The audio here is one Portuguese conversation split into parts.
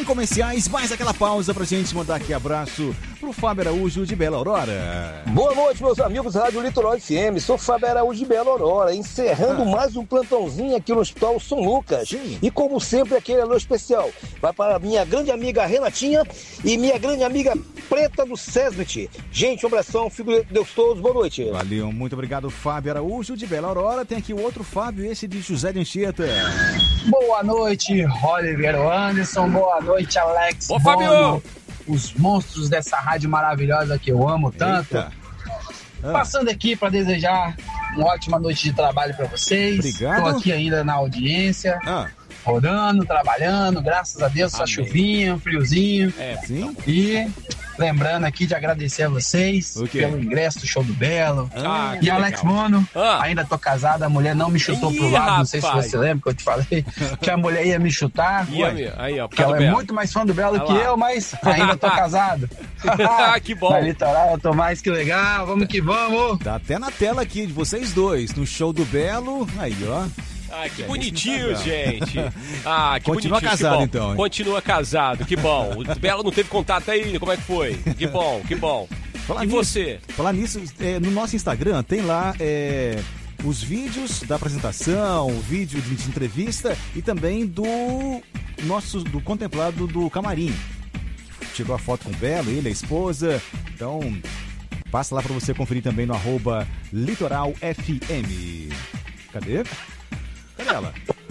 comerciais, mais aquela pausa pra gente mandar aqui abraço pro Fábio Araújo de Bela Aurora. Boa noite, meus amigos da Rádio Litoral FM. Sou Fábio Araújo de Bela Aurora, encerrando mais um plantãozinho aqui no Hospital São Lucas. Sim. E como sempre, aquele alô especial vai para minha grande amiga Renatinha e minha grande amiga Preta do Sesbit. Gente, um abração, fico de Deus todos, boa noite. Valeu, muito obrigado, Fábio Araújo de Bela Aurora. Tem aqui o outro Fábio, esse de José de Anchieta. Boa noite, Oliver Anderson. Boa noite, Alex. Boa, Fábio! Os monstros dessa rádio maravilhosa que eu amo tanto. Eita. Passando aqui para desejar uma ótima noite de trabalho para vocês. Obrigado. Estou aqui ainda na audiência, rodando, trabalhando, graças a Deus, essa chuvinha, friozinho. Sim. E lembrando aqui de agradecer a vocês pelo ingresso do Show do Belo. E Alex Bono, ainda tô casado, a mulher não me chutou pro lado, não sei se você lembra que eu te falei que a mulher ia me chutar. Aí, ó, porque ela é muito mais fã do Belo que eu, mas ainda tô casado. Que bom. Na Litoral eu tô mais que legal, vamos que vamos. Tá até na tela aqui de vocês dois, no Show do Belo. Aí, ó. Ah, que bonitinho, gente. Que Continua bonitinho, casado, que então, hein? Continua casado, que bom. O Belo não teve contato ainda, como é que foi? Que bom, que bom. Você? Falar nisso, no nosso Instagram tem lá os vídeos da apresentação, o vídeo de entrevista e também do contemplado do camarim. Chegou a foto com o Belo, ele, a esposa. Então, passa lá pra você conferir também no @litoralfm. Cadê? Cadê ela?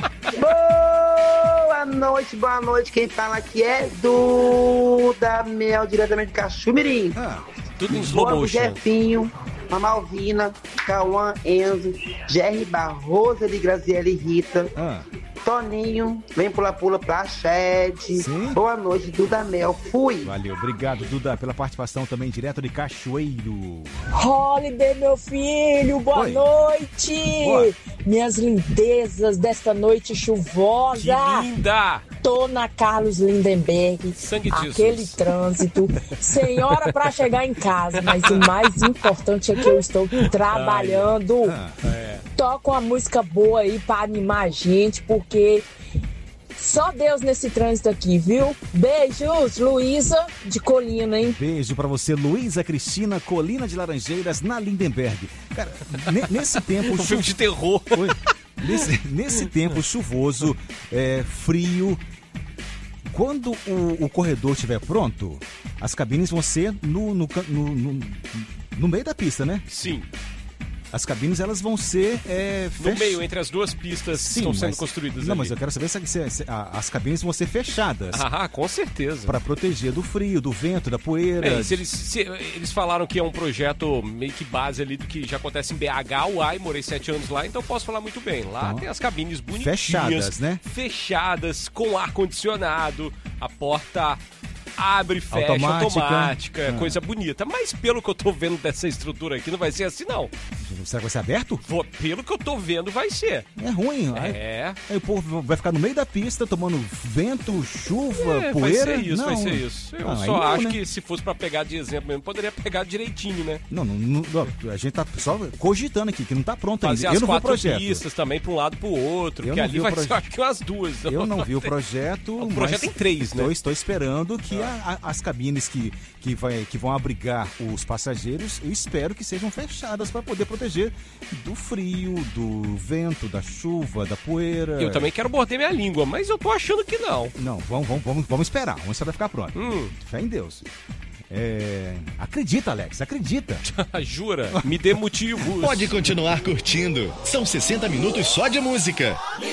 Boa noite. Quem fala aqui é Duda Mel, diretamente de Caxumirim. Tudo em slow motion. Jefinho, a Malvina, Cauã, Enzo, Jerry Barrosa de Graziele e Rita. Toninho, vem pula-pula pra Shed. Boa noite, Duda Mel. Fui. Valeu, obrigado, Duda, pela participação também direto de Cachoeiro. Holiday, meu filho, boa noite. Boa. Minhas lindezas desta noite chuvosa. Que linda! Tô na Carlos Lindenberg. Sangue de aquele Jesus. Trânsito. Sem hora pra chegar em casa, mas o mais importante é que eu estou trabalhando. Toca uma música boa aí pra animar a gente, porque só Deus nesse trânsito aqui, viu? Beijos, Luísa de Colina, hein? Beijo pra você, Luísa Cristina, Colina de Laranjeiras, na Lindenberg. Cara, nesse tempo... Um filme de terror. Nesse tempo chuvoso, frio, quando o corredor estiver pronto, as cabines vão ser no meio da pista, né? Sim. As cabines, elas vão ser... no meio, entre as duas pistas que estão sendo construídas. Não, mas eu quero saber se as cabines vão ser fechadas. Com certeza. Para proteger do frio, do vento, da poeira. Eles falaram que é um projeto meio que base ali do que já acontece em BH, Uai, morei 7 anos lá, então posso falar muito bem. Lá tem as cabines bonitinhas. Fechadas, né? Fechadas, com ar-condicionado, a porta... abre, fecha, automática, coisa bonita. Mas pelo que eu tô vendo dessa estrutura aqui, não vai ser assim, não. Será que vai ser aberto? Pelo que eu tô vendo, vai ser. É ruim. Aí o povo vai ficar no meio da pista, tomando vento, chuva, poeira. Vai ser isso. Eu só acho que se fosse pra pegar de exemplo mesmo, poderia pegar direitinho, né? Não, a gente tá só cogitando aqui, que não tá pronto ainda. Fazer eu não vi o quatro projeto. pistas também pra um lado e pro outro, Eu que não ali vi o vai ser, projeto. acho que umas duas. Eu não vi o projeto. O projeto tem 3, né? Estou esperando que as cabines que vão abrigar os passageiros, eu espero que sejam fechadas para poder proteger do frio, do vento, da chuva, da poeira. Eu também quero morder minha língua, mas eu tô achando que não. Não, vamos esperar. Vamos esperar ficar pronto. Fé em Deus. Acredita, Alex, acredita. Jura? Me dê motivos. Pode continuar curtindo. São 60 minutos só de música.